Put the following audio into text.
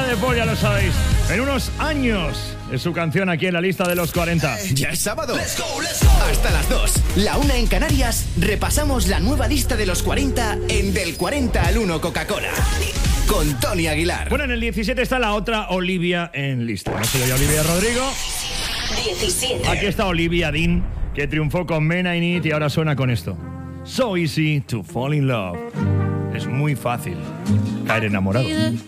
de Paul, ya lo sabéis. En unos años es su canción aquí en la lista de los 40. Ya es sábado. Let's go. Hasta las 2. La 1 en Canarias. Repasamos la nueva lista de los 40 en Del 40 al 1 Coca-Cola. Con Tony Aguilar. Bueno, en el 17 está la otra Olivia en lista. No soy yo, Olivia Rodrigo. 17. Aquí está Olivia Dean, que triunfó con Men I Need y ahora suena con esto. So easy to fall in love. Es muy fácil caer enamorado.